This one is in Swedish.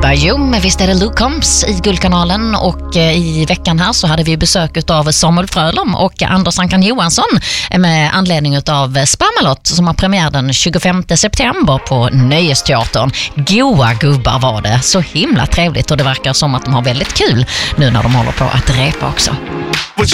Jo, visst är det Luke Combs i Guldkanalen, och i veckan här så hade vi besök av Samuel Frölom och Anders Ankan Johansson med anledning av Spamalot som har premiär den 25 september på Nöjesteatern. Goa gubbar var det, så himla trevligt, och det verkar som att de har väldigt kul nu när de håller på att repa också.